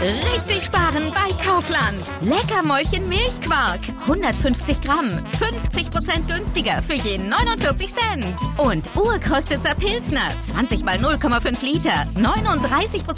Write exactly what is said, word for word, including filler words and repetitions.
Richtig sparen bei Kaufland. Leckermäulchen Milchquark. hundertfünfzig Gramm. fünfzig Prozent günstiger für je neunundvierzig Cent. Und Urkostitzer Pilsner. zwanzig mal null Komma fünf Liter. neununddreißig Prozent